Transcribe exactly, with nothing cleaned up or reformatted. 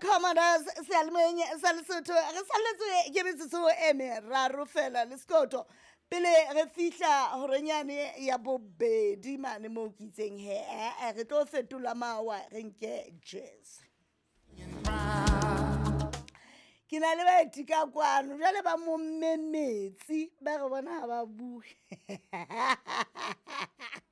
Commodores Salmenye Salsotho re saletswe ke metsotso e meraro fela le skoto pele re fihla horenyane ya bobedi mane mo ke itseng he eh, re tlo fetola mawa re nke jazz ke na le baeti ka kwano jale ba mo mmemetsi ba re bona ha ba bue